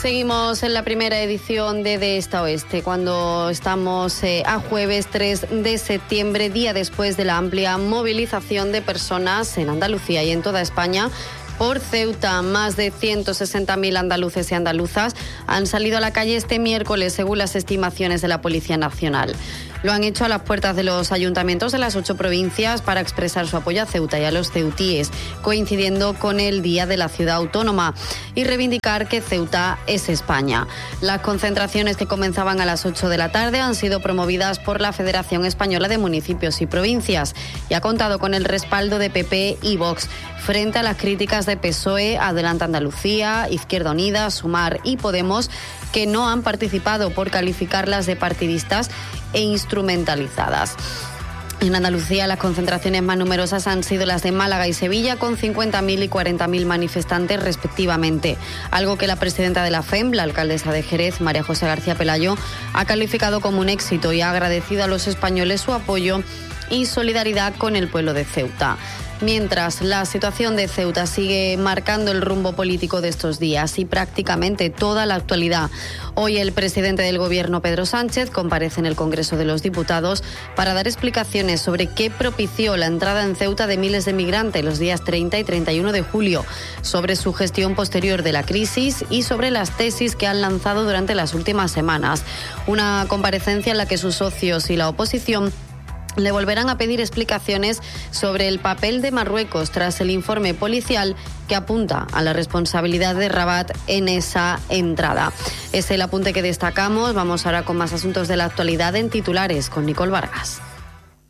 Seguimos en la primera edición de Este a Oeste, cuando estamos a jueves 3 de septiembre, día después de la amplia movilización de personas en Andalucía y en toda España. Por Ceuta, más de 160.000 andaluces y andaluzas han salido a la calle este miércoles, según las estimaciones de la Policía Nacional. Lo han hecho a las puertas de los ayuntamientos de las 8 provincias para expresar su apoyo a Ceuta y a los ceutíes, coincidiendo con el Día de la Ciudad Autónoma, y reivindicar que Ceuta es España. Las concentraciones, que comenzaban a las 8 de la tarde, han sido promovidas por la Federación Española de Municipios y Provincias y ha contado con el respaldo de PP y Vox, frente a las críticas de PSOE, Adelante Andalucía, Izquierda Unida, Sumar y Podemos, que no han participado por calificarlas de partidistas e instrumentalizadas. En Andalucía, las concentraciones más numerosas han sido las de Málaga y Sevilla, con 50.000 y 40.000 manifestantes respectivamente, algo que la presidenta de la FEM, la alcaldesa de Jerez, María José García Pelayo, ha calificado como un éxito y ha agradecido a los españoles su apoyo y solidaridad con el pueblo de Ceuta. Mientras, la situación de Ceuta sigue marcando el rumbo político de estos días y prácticamente toda la actualidad. Hoy el presidente del Gobierno, Pedro Sánchez, comparece en el Congreso de los Diputados para dar explicaciones sobre qué propició la entrada en Ceuta de miles de migrantes los días 30 y 31 de julio, sobre su gestión posterior de la crisis y sobre las tesis que han lanzado durante las últimas semanas. Una comparecencia en la que sus socios y la oposición le volverán a pedir explicaciones sobre el papel de Marruecos tras el informe policial que apunta a la responsabilidad de Rabat en esa entrada. Es el apunte que destacamos. Vamos ahora con más asuntos de la actualidad en titulares con Nicole Vargas.